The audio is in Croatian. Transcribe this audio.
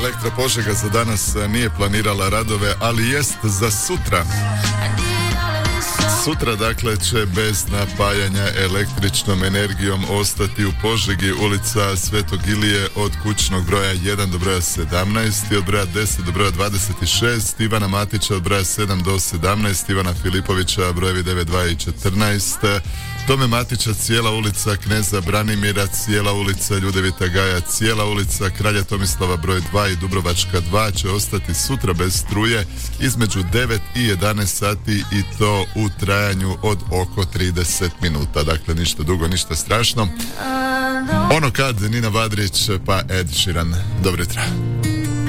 Elektra Požega za danas nije planirala radove, ali jest za sutra. Sutra dakle će bez napajanja električnom energijom ostati u Požegi ulica Svetog Ilije od kućnog broja 1 do broja 17 i od broja 10 do broja 26, Ivana Matića od broja 7 do 17, Ivana Filipovića brojevi 9, 2 i 14, Tome Matića cijela ulica Kneza Branimira, cijela ulica Ljudevita Gaja, cijela ulica Kralja Tomislava broj 2 i Dubrovačka 2 će ostati sutra bez struje između 9 i 11 sati i to u trajanju od oko 30 minuta. Dakle, ništa dugo, ništa strašno. Ono kad Nina Badrić pa Ed Sheeran. Dobro jutro.